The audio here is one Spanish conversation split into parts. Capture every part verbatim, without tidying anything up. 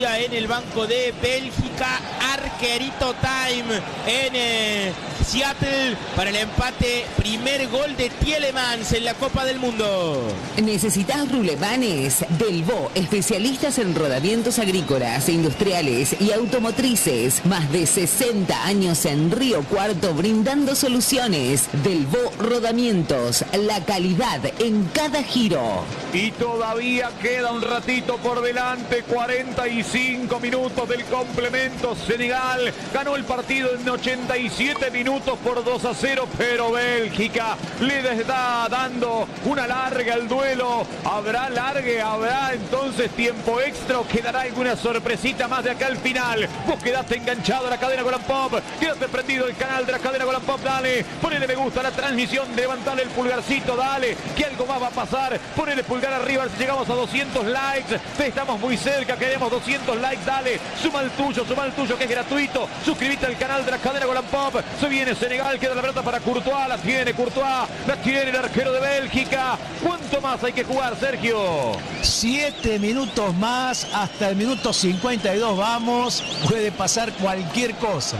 En el banco de Bélgica, arquerito time en eh, Seattle para el empate. Primer gol de Tielemans en la Copa del Mundo. ¿Necesitas rulemanes? Delvaux, especialistas en rodamientos agrícolas, industriales y automotrices. Más de sesenta años en Río Cuarto brindando soluciones. Delvaux Rodamientos, la calidad en cada giro. Y todavía queda un ratito por delante, cuarenta y cinco minutos del complemento. Senegal ganó el partido en ochenta y siete minutos por dos a cero, pero Bélgica le está dando una larga al duelo. ¿Habrá largue? ¿Habrá entonces tiempo extra o quedará alguna sorpresita más de acá al final? Vos quedaste enganchado a la cadena Golan Pop, quedaste prendido el canal de la cadena Golan Pop, dale, ponele me gusta a la transmisión, levantale el pulgarcito, dale, que algo más va a pasar, ponele pulgar arriba si llegamos a doscientos likes, estamos muy cerca, queremos doscientos likes, dale, suma el tuyo, suma el tuyo que es gratuito, suscríbete al canal de la cadena Golan Pop. Se viene Senegal, queda la pelota para Courtois, la tiene Courtois, la tiene el arquero de Bélgica. ¿Cuánto más hay que jugar, Sergio? Siete minutos más, hasta el minuto cincuenta y dos vamos, puede pasar cualquier cosa.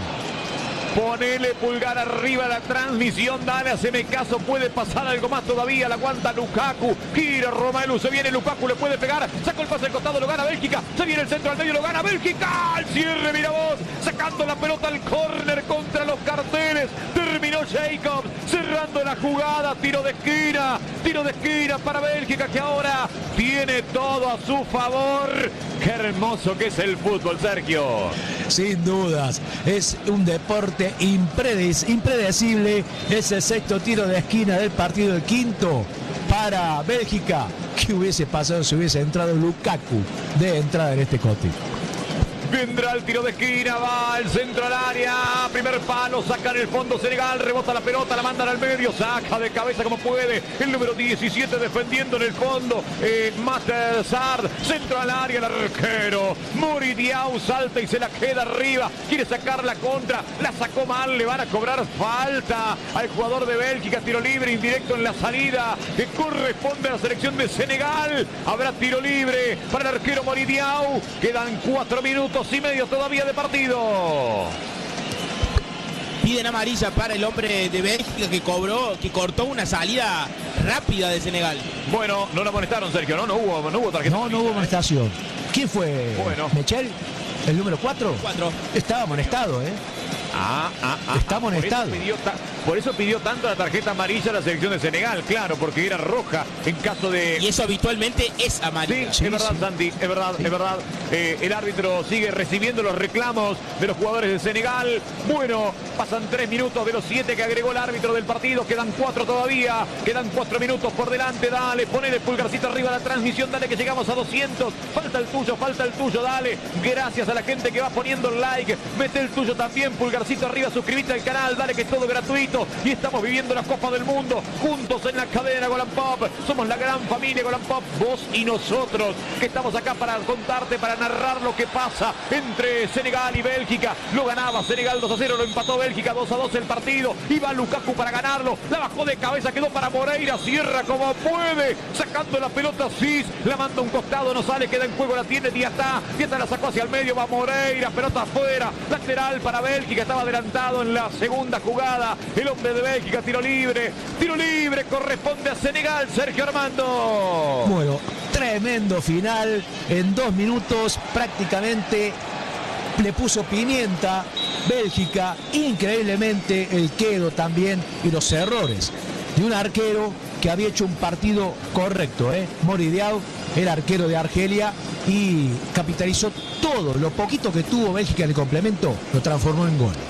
Ponele pulgar arriba a la transmisión, dale, haceme caso, puede pasar algo más todavía, la aguanta Lukaku, gira Romelu, se viene Lukaku, le puede pegar, sacó el pase al costado, lo gana Bélgica, se viene el centro al medio, lo gana Bélgica, al cierre, mira vos, sacando la pelota al córner contra los carteles, terminó Jacobs, cerrando la jugada, tiro de esquina, tiro de esquina para Bélgica que ahora tiene todo a su favor. Qué hermoso que es el fútbol, Sergio. Sin dudas, es un deporte impredecible. Es el sexto tiro de esquina del partido, el quinto para Bélgica. ¿Qué hubiese pasado si hubiese entrado Lukaku de entrada en este cote? Vendrá el tiro de esquina, va el centro al área, primer palo, saca en el fondo Senegal, rebota la pelota, la mandan al medio, saca de cabeza como puede, el número diecisiete defendiendo en el fondo, eh, Mater Sard, centro al área, el arquero, Mory Diaw salta y se la queda arriba, quiere sacar la contra, la sacó mal, le van a cobrar falta al jugador de Bélgica, tiro libre indirecto en la salida, que corresponde a la selección de Senegal, habrá tiro libre para el arquero Mory Diaw, quedan cuatro minutos y medio todavía de partido. Piden amarilla para el hombre de Bélgica que cobró, que cortó una salida rápida de Senegal. Bueno, no lo amonestaron, Sergio, ¿no? No hubo, no hubo tarjeta. No, no hubo amonestación. ¿Quién fue? Bueno. ¿Mechel? ¿El número cuatro? cuatro. Estaba amonestado, ¿eh? Ah, ah, ah, Está amonestado. Por eso, pidió por eso pidió tanto la tarjeta amarilla a la selección de Senegal, claro, porque era roja en caso de... Y eso habitualmente es amarilla. Sí, Sí, es verdad, sí. Santi, es verdad, Sí. es verdad. Eh, el árbitro sigue recibiendo los reclamos de los jugadores de Senegal. Bueno, pasan tres minutos de los siete que agregó el árbitro del partido. Quedan cuatro todavía. Quedan cuatro minutos por delante. Dale, ponele el pulgarcito arriba a la transmisión. Dale que llegamos a doscientos. Falta el tuyo, falta el tuyo. Dale. Gracias a la gente que va poniendo el like. Mete el tuyo también. Pulgarcito arriba. Suscríbete al canal. Dale que es todo gratuito. Y estamos viviendo la Copa del Mundo juntos en la cadena Golan Pop. Somos la gran familia Golan Pop. Vos y nosotros que estamos acá para contarte, para narrar lo que pasa entre Senegal y Bélgica. Lo ganaba Senegal dos a cero, lo empató Bélgica dos a dos el partido. Iba Lukaku para ganarlo, la bajó de cabeza, quedó para Moreira, cierra como puede, sacando la pelota Cis, la manda a un costado, no sale, queda en juego, la tiene Diatá, Diatá la sacó hacia el medio, va Moreira, pelota afuera, lateral para Bélgica, estaba adelantado en la segunda jugada, el hombre de Bélgica, tiro libre, tiro libre, corresponde a Senegal, Sergio Armando. Bueno, tremendo final, en dos minutos prácticamente le puso pimienta Bélgica, increíblemente el quedo también y los errores de un arquero que había hecho un partido correcto, ¿eh? Mory Diaw, el arquero de Argelia, y capitalizó todo, lo poquito que tuvo Bélgica en el complemento, lo transformó en gol.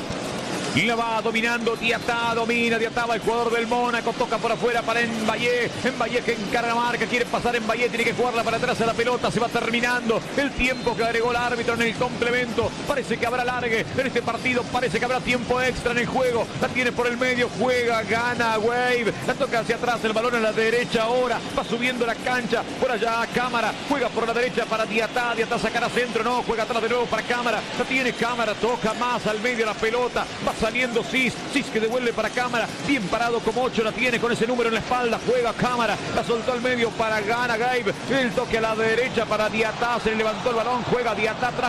Y la va dominando Diatá, domina Diatá, va el jugador del Mónaco, toca por afuera para Mbaye, Mbaye que encarga marca, quiere pasar Mbaye, tiene que jugarla para atrás a la pelota, se va terminando el tiempo que agregó el árbitro en el complemento, parece que habrá largue en este partido, parece que habrá tiempo extra en el juego, la tiene por el medio, juega, gana, Wave, la toca hacia atrás, el balón a la derecha ahora, va subiendo la cancha, por allá Cámara, juega por la derecha para Diatá, Diatá sacará centro, no, juega atrás de nuevo para Cámara, la tiene Cámara, toca más al medio la pelota, va saliendo Cis. Cis que devuelve para Cámara. Bien parado como ocho la tiene con ese número en la espalda. Juega Cámara. La soltó al medio para Gana Gaib. El toque a la derecha para Diatá. Se le levantó el balón. Juega Diatá atrás.